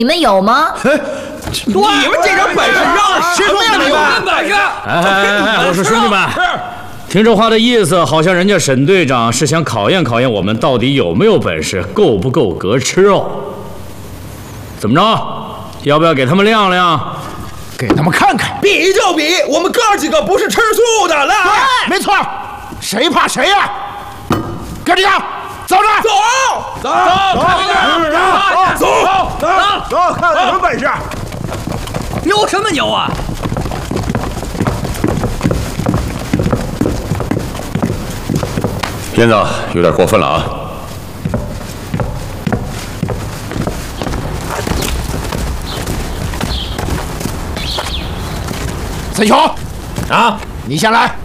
你们有吗？ 你们这种本事让什么呀？你们本事！ 哎，我说兄弟们，听这话的意思，好像人家沈队长是想考验考验我们到底有没有本事，够不够格吃哦。怎么着？要不要给他们亮亮？ 给他们看看。 比就比，我们哥几个不是吃素的，来！ 对，没错，谁怕谁呀？哥几个，走着， 走，看看什么本事！ 牛什么牛啊！ 片子有点过分了啊！ 子雄， 啊， 你先来。